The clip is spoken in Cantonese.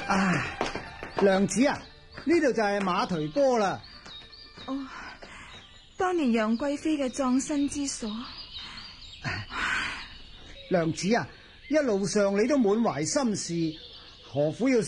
娘子啊，呢度就係馬忒坡啦。 哦，當年楊貴妃嘅葬身之所。 娘子啊，一路上你都滿懷心事，何苦要